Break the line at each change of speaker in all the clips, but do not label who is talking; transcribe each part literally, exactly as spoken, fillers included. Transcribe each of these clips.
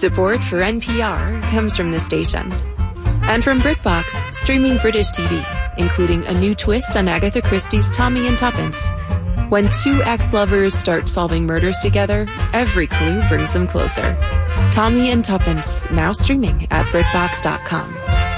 Support for N P R comes from this station. And from BritBox, streaming British T V, including a new twist on Agatha Christie's Tommy and Tuppence. When two ex-lovers start solving murders together, every clue brings them closer. Tommy and Tuppence, now streaming at BritBox dot com.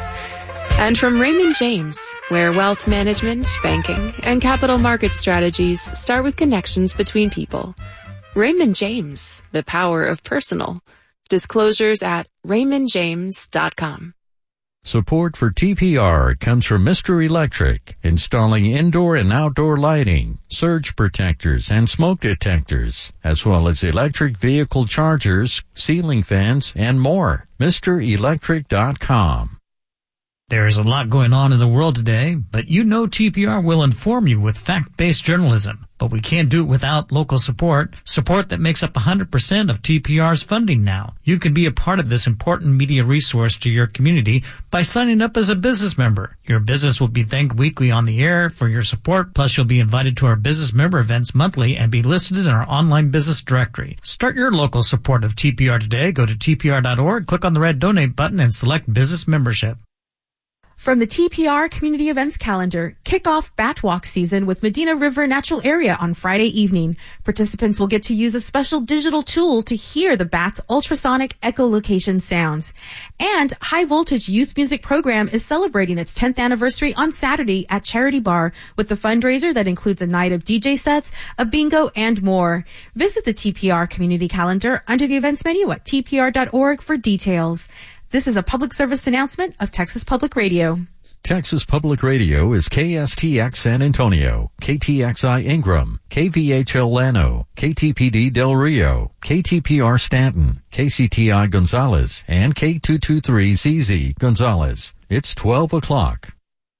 And from Raymond James, where wealth management, banking, and capital market strategies start with connections between people. Raymond James, the power of personal. Disclosures at Raymond James dot com.
Support for T P R comes from Mister Electric, installing indoor and outdoor lighting, surge protectors, and smoke detectors, as well as electric vehicle chargers, ceiling fans, and more. Mister Electric dot com.
There's a lot going on in the world today, but you know T P R will inform you with fact-based journalism. But we can't do it without local support, support that makes up one hundred percent of T P R's funding now. You can be a part of this important media resource to your community by signing up as a business member. Your business will be thanked weekly on the air for your support, plus you'll be invited to our business member events monthly and be listed in our online business directory. Start your local support of T P R today. Go to T P R dot org, click on the red donate button, and select business membership.
From the T P R Community Events Calendar, kick off Bat Walk season with Medina River Natural Area on Friday evening. Participants will get to use a special digital tool to hear the bats' ultrasonic echolocation sounds. And High Voltage Youth Music Program is celebrating its tenth anniversary on Saturday at Charity Bar with a fundraiser that includes a night of D J sets, a bingo, and more. Visit the T P R Community Calendar under the events menu at T P R dot org for details. This is a public service announcement of Texas Public Radio.
Texas Public Radio is K S T X San Antonio, K T X I Ingram, K V H L Llano, K T P D Del Rio, K T P R Stanton, K C T I Gonzales, and K two twenty-three Z Z Gonzales. It's twelve o'clock.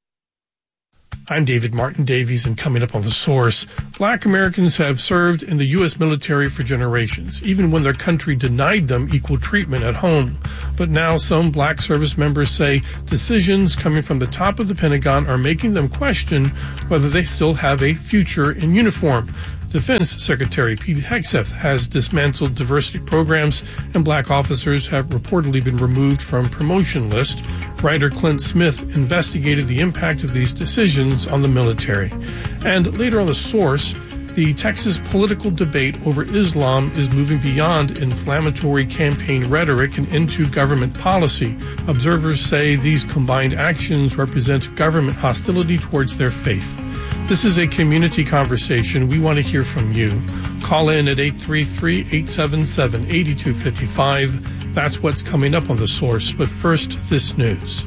I'm David Martin Davies, and coming up on The Source, Black Americans have served in the U S military for generations, even when their country denied them equal treatment at home. But now some black service members say decisions coming from the top of the Pentagon are making them question whether they still have a future in uniform. Defense Secretary Pete Hegseth has dismantled diversity programs, and black officers have reportedly been removed from promotion lists. Writer Clint Smith investigated the impact of these decisions on the military. And later on The Source, the Texas political debate over Islam is moving beyond inflammatory campaign rhetoric and into government policy. Observers say these combined actions represent government hostility towards their faith. This is a community conversation. We want to hear from you. Call in at eight three three, eight seven seven, eight two five five. That's what's coming up on The Source. But first, this news.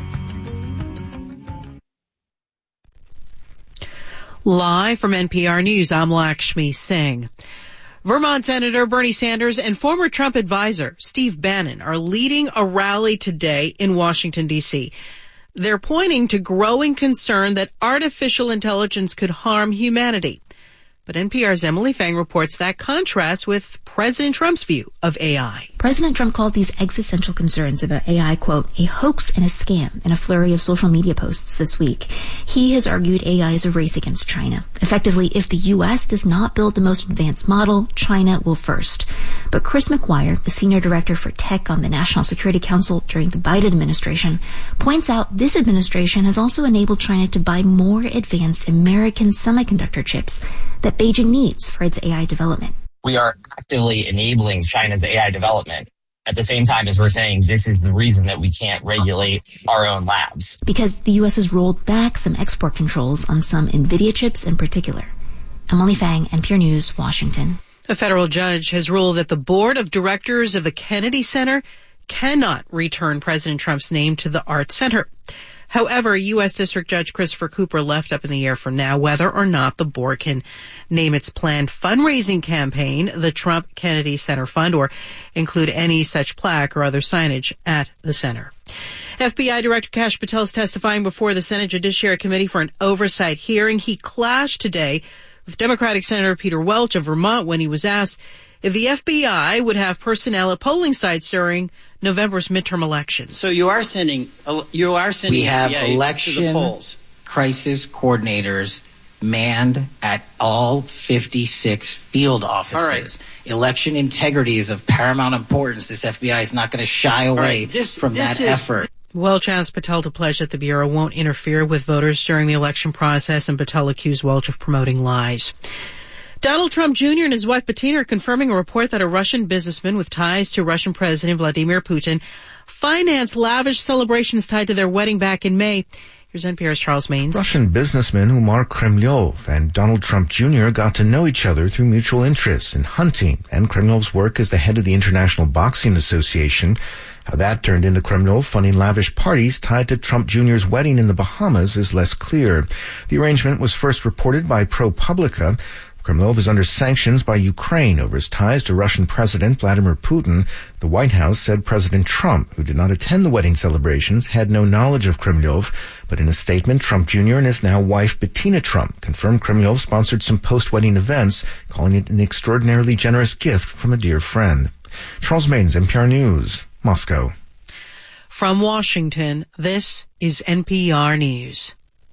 Live from N P R News, I'm Lakshmi Singh. Vermont Senator Bernie Sanders and former Trump advisor Steve Bannon are leading a rally today in Washington, D C They're pointing to growing concern that artificial intelligence could harm humanity. But N P R's Emily Fang reports that contrasts with President Trump's view of A I.
President Trump called these existential concerns about A I, quote, a hoax and a scam in a flurry of social media posts this week. He has argued A I is a race against China. Effectively, if the U S does not build the most advanced model, China will first. But Chris McGuire, the senior director for tech on the National Security Council during the Biden administration, points out this administration has also enabled China to buy more advanced American semiconductor chips that Beijing needs for its A I development.
We are actively enabling China's A I development at the same time as we're saying this is the reason that we can't regulate our own labs.
Because the U S has rolled back some export controls on some NVIDIA chips in particular. Emily Fang, N P R News, Washington.
A federal judge has ruled that the board of directors of the Kennedy Center cannot return President Trump's name to the Art Center. However, U S. District Judge Christopher Cooper left up in the air for now whether or not the board can name its planned fundraising campaign the Trump Kennedy Center Fund or include any such plaque or other signage at the center. F B I Director Kash Patel is testifying before the Senate Judiciary Committee for an oversight hearing. He clashed today with Democratic Senator Peter Welch of Vermont when he was asked if the F B I would have personnel at polling sites during November's midterm elections.
So you are sending, you are sending.
We have
F B Is
election
to the polls.
crisis coordinators
manned at all fifty-six field offices.
All right.
Election integrity is of paramount importance. This F B I is not going to shy away
right. this,
from
this
that
is,
effort.
Welch asked Patel to pledge that the Bureau won't interfere with voters during the election process, and Patel accused Welch of promoting lies. Donald Trump Junior and his wife Bettina are confirming a report that a Russian businessman with ties to Russian President Vladimir Putin financed lavish celebrations tied to their wedding back in May. Here's N P R's Charles Maines.
Russian businessman Umar Kremlov and Donald Trump Junior got to know each other through mutual interests in hunting and Kremlov's work as the head of the International Boxing Association. How that turned into Kremlov funding lavish parties tied to Trump Junior's wedding in the Bahamas is less clear. The arrangement was first reported by ProPublica. Kremlov is under sanctions by Ukraine over his ties to Russian President Vladimir Putin. The White House said President Trump, who did not attend the wedding celebrations, had no knowledge of Kremlov. But in a statement, Trump Junior and his now wife Bettina Trump confirmed Kremlov sponsored some post-wedding events, calling it an extraordinarily generous gift from a dear friend. Charles Maines, N P R News, Moscow.
From Washington, this is N P R News.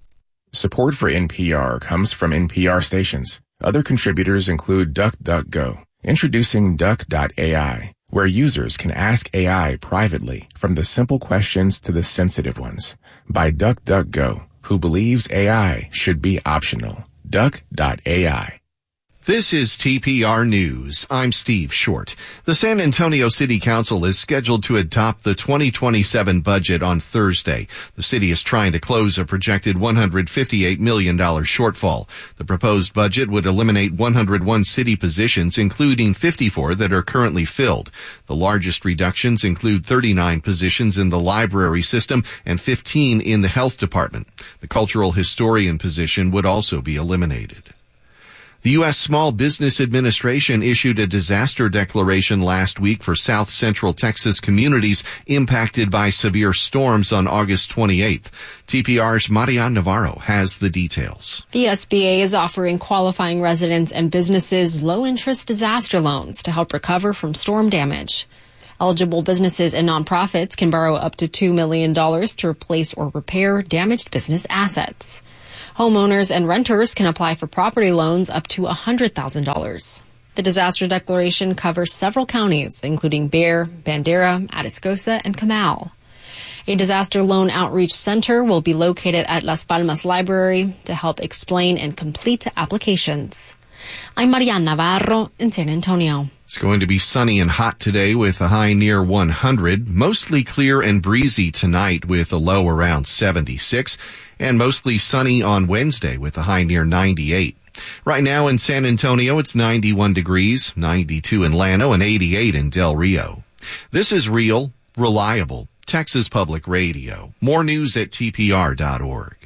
Support for N P R comes from N P R stations. Other contributors include DuckDuckGo, introducing Duck dot A I, where users can ask A I privately from the simple questions to the sensitive ones, by DuckDuckGo, who believes A I should be optional. Duck dot A I.
This is T P R News. I'm Steve Short. The San Antonio City Council is scheduled to adopt the twenty twenty-seven budget on Thursday. The city is trying to close a projected one hundred fifty-eight million dollars shortfall. The proposed budget would eliminate one hundred one city positions, including fifty-four that are currently filled. The largest reductions include thirty-nine positions in the library system and fifteen in the health department. The cultural historian position would also be eliminated. The U S Small Business Administration issued a disaster declaration last week for South Central Texas communities impacted by severe storms on August twenty-eighth. T P R's Marian Navarro has the details.
The S B A is offering qualifying residents and businesses low-interest disaster loans to help recover from storm damage. Eligible businesses and nonprofits can borrow up to two million dollars to replace or repair damaged business assets. Homeowners and renters can apply for property loans up to one hundred thousand dollars. The disaster declaration covers several counties, including Bexar, Bandera, Atascosa, and Comal. A disaster loan outreach center will be located at Las Palmas Library to help explain and complete applications. I'm Marian Navarro in San Antonio.
It's going to be sunny and hot today with a high near one hundred. Mostly clear and breezy tonight with a low around seventy-six. And mostly sunny on Wednesday with a high near ninety-eight. Right now in San Antonio, it's ninety-one degrees, ninety-two in Llano, and eighty-eight in Del Rio. This is real, reliable Texas Public Radio. More news at T P R dot org.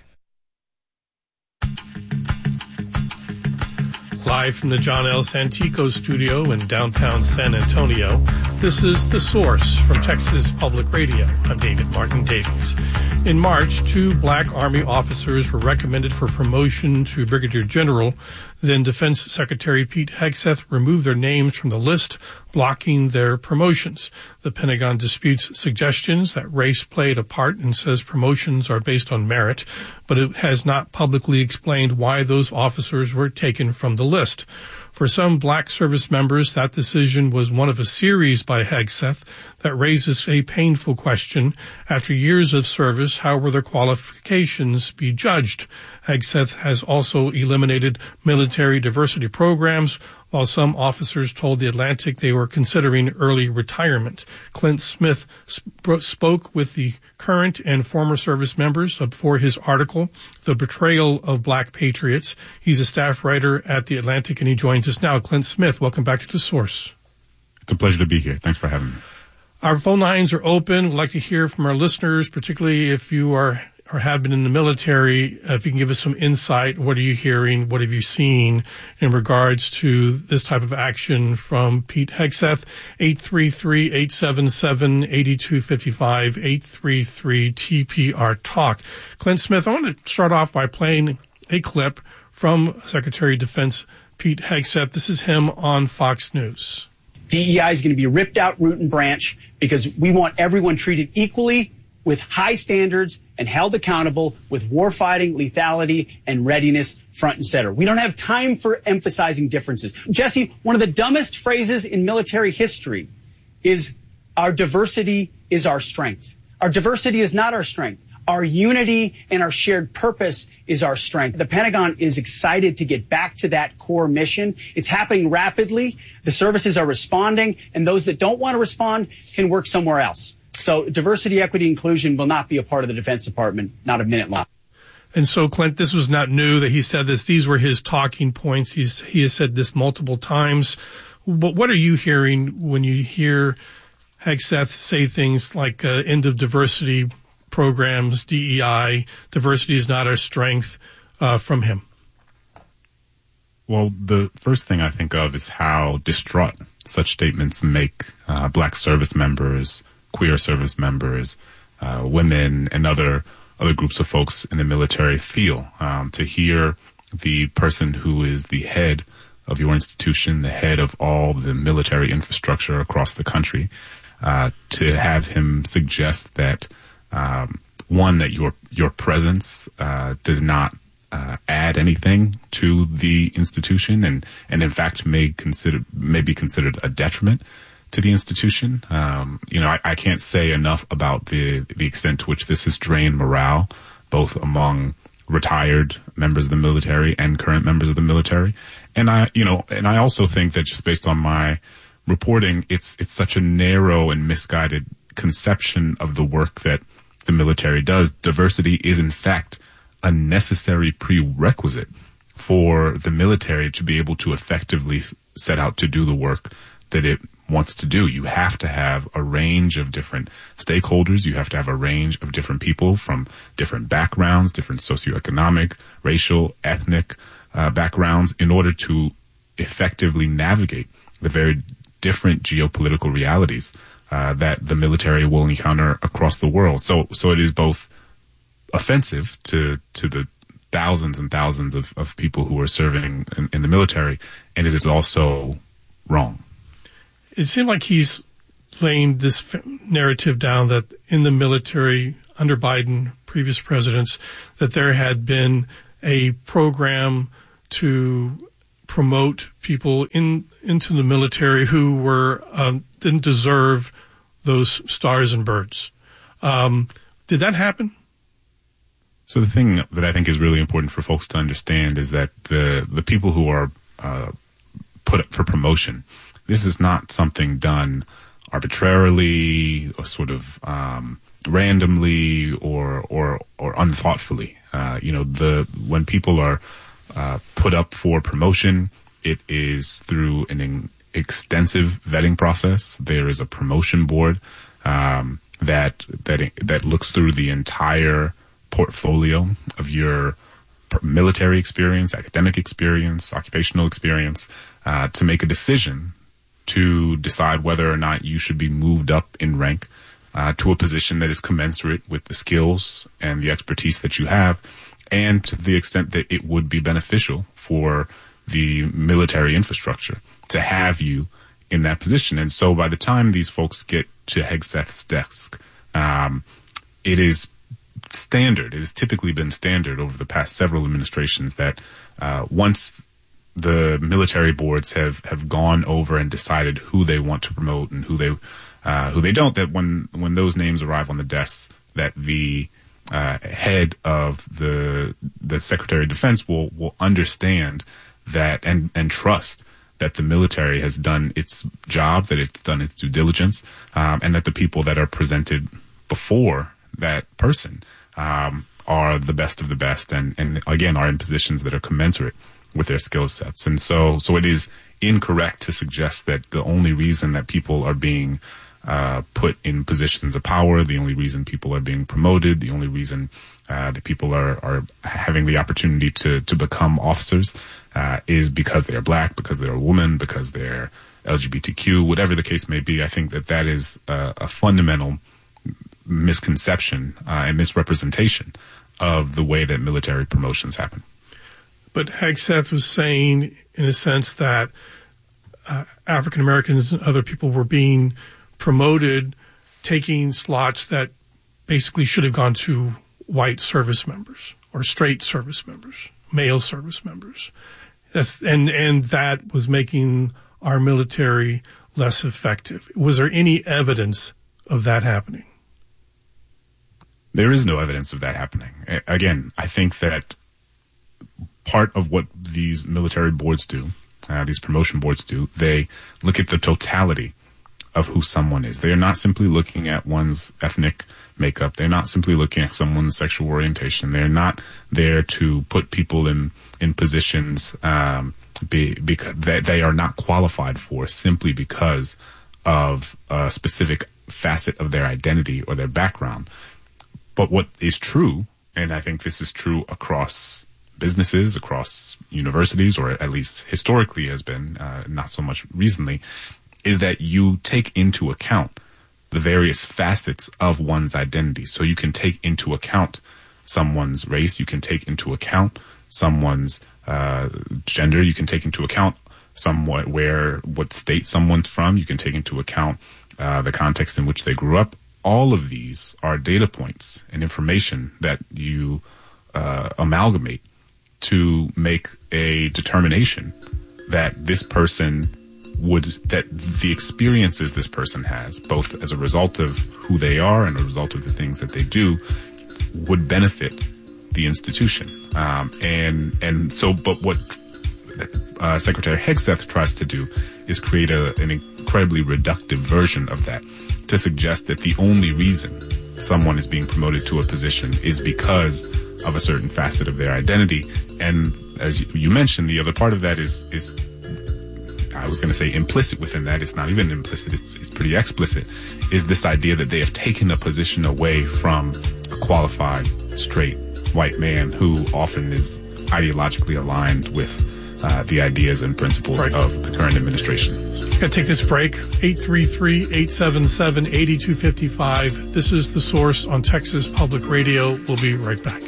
Live from the John L. Santico studio in downtown San Antonio, this is The Source from Texas Public Radio. I'm David Martin Davies. In March, two black Army officers were recommended for promotion to Brigadier General. Then Defense Secretary Pete Hegseth removed their names from the list, blocking their promotions. The Pentagon disputes suggestions that race played a part and says promotions are based on merit, but it has not publicly explained why those officers were taken from the list. For some black service members, that decision was one of a series by Hegseth that raises a painful question. After years of service, how will their qualifications be judged? Hegseth has also eliminated military diversity programs, while some officers told The Atlantic they were considering early retirement. Clint Smith sp- spoke with the current and former service members for his article, The Betrayal of Black Patriots. He's a staff writer at The Atlantic, and he joins us now. Clint Smith, welcome back to The Source.
It's a pleasure to be here. Thanks for having me.
Our phone lines are open. We'd like to hear from our listeners, particularly if you are or have been in the military. Uh, if you can give us some insight, what are you hearing? What have you seen in regards to this type of action from Pete Hegseth? eight three three, eight seven seven, eight two five five, eight three three T P R Talk. Clint Smith, I want to start off by playing a clip from Secretary of Defense Pete Hegseth. This is him on Fox News.
D E I is going to be ripped out root and branch because we want everyone treated equally
with high standards and held accountable with warfighting, lethality, and readiness front and center. We don't have time for emphasizing differences. Jesse, one of the dumbest phrases in military history is our diversity is our strength. Our diversity is not our strength. Our unity and our shared purpose is our strength. The Pentagon is excited to get back to that core mission. It's happening rapidly. The services are responding, and those that don't want to respond can work somewhere else. So diversity, equity, inclusion will not be a part of the Defense Department, not a minute long.
And so, Clint, this was not new that he said this. These were his talking points. He's, he has said this multiple times. But what are you hearing when you hear Hegseth say things like uh, end of diversity programs, D E I, diversity is not our strength, uh, from him?
Well, the first thing I think of is how distraught such statements make uh, black service members, queer service members, uh, women, and other other groups of folks in the military feel. Um, to hear the person who is the head of your institution, the head of all the military infrastructure across the country, uh, to have him suggest that, um, one, that your your presence uh, does not uh, add anything to the institution, and and in fact may consider may be considered a detriment to the institution. Um, you know, I, I can't say enough about the the extent to which this has drained morale, both among retired members of the military and current members of the military. And I, you know, and I also think that just based on my reporting, it's it's such a narrow and misguided conception of the work that the military does. Diversity is in fact a necessary prerequisite for the military to be able to effectively set out to do the work that it wants to do. You have to have a range of different stakeholders. You have to have a range of different people from different backgrounds, different socioeconomic, racial, ethnic uh, backgrounds in order to effectively navigate the very different geopolitical realities uh, that the military will encounter across the world. So, so it is both offensive to to the thousands and thousands of, of people who are serving in, in the military, and it is also wrong.
It seemed like he's laying this narrative down that in the military under Biden, previous presidents, that there had been a program to promote people in into the military who were um, didn't deserve those stars and birds. Um, did that happen?
So the thing that I think is really important for folks to understand is that the the people who are uh, put up for promotion, this is not something done arbitrarily or sort of um, randomly or or or unthoughtfully. Uh, you know, the when people are uh, put up for promotion, it is through an in, extensive vetting process. There is a promotion board um, that that that looks through the entire portfolio of your military experience, academic experience, occupational experience, uh, to make a decision to decide whether or not you should be moved up in rank uh, to a position that is commensurate with the skills and the expertise that you have, and to the extent that it would be beneficial for the military infrastructure to have you in that position. And so by the time these folks get to Hegseth's desk, um, it is standard, it has typically been standard over the past several administrations that uh, once the military boards have, have gone over and decided who they want to promote and who they uh, who they don't, that when when those names arrive on the desks, that the uh, head of the the Secretary of Defense will will understand that and and trust that the military has done its job, that it's done its due diligence, um, and that the people that are presented before that person um, are the best of the best, and, and again are in positions that are commensurate with their skill sets. And so, so it is incorrect to suggest that the only reason that people are being uh, put in positions of power, the only reason people are being promoted, the only reason uh, that people are, are having the opportunity to, to become officers uh, is because they are black, because they're a woman, because they're L G B T Q, whatever the case may be. I think that that is a, a fundamental misconception uh, and misrepresentation of the way that military promotions happen.
But Hegseth was saying, in a sense, that uh, African Americans and other people were being promoted, taking slots that basically should have gone to white service members or straight service members, male service members. That's, and, and that was making our military less effective. Was there any evidence of that happening?
There is no evidence of that happening. Again, I think that part of what these military boards do, uh, these promotion boards do, they look at the totality of who someone is. They are not simply looking at one's ethnic makeup. They're not simply looking at someone's sexual orientation. They're not there to put people in, in positions, um, be, because they, they are not qualified for simply because of a specific facet of their identity or their background. But what is true, and I think this is true across businesses, across universities, or at least historically has been, uh, not so much recently, is that you take into account the various facets of one's identity. So you can take into account someone's race, you can take into account someone's uh, gender, you can take into account somewhat where, what state someone's from, you can take into account uh, the context in which they grew up. All of these are data points and information that you uh, amalgamate to make a determination that this person would, that the experiences this person has, both as a result of who they are and a result of the things that they do, would benefit the institution. Um, and, and so, but what uh, Secretary Hegseth tries to do is create a, an incredibly reductive version of that, to suggest that the only reason someone is being promoted to a position is because of a certain facet of their identity. And as you mentioned, the other part of that is, is I was going to say implicit within that. It's not even implicit. It's, it's pretty explicit, is this idea that they have taken a position away from a qualified, straight, white man who often is ideologically aligned with uh, the ideas and principles right. of the current administration.
Got to take this break. eight three three, eight seven seven, eight two five five. This is The Source on Texas Public Radio. We'll be right back.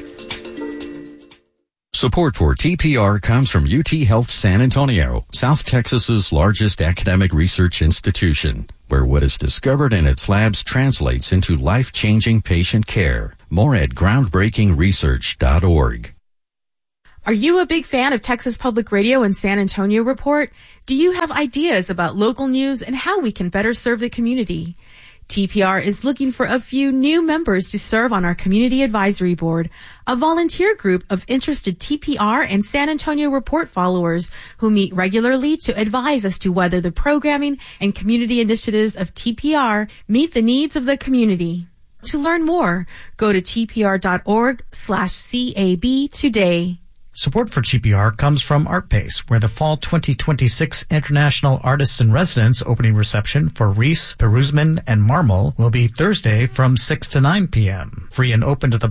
Support for T P R comes from U T Health San Antonio, South Texas's largest academic research institution, where what is discovered in its labs translates into life-changing patient care. More at groundbreaking research dot org.
Are you a big fan of Texas Public Radio and San Antonio Report? Do you have ideas about local news and how we can better serve the community? T P R is looking for a few new members to serve on our Community Advisory Board, a volunteer group of interested T P R and San Antonio Report followers who meet regularly to advise as to whether the programming and community initiatives of T P R meet the needs of the community. To learn more, go to T P R dot org slash C A B today.
Support for T P R comes from ArtPace, where the Fall twenty twenty-six International Artists in Residence opening reception for Reese, Peruzman, and Marmol will be Thursday from six to nine p.m. Free and open to the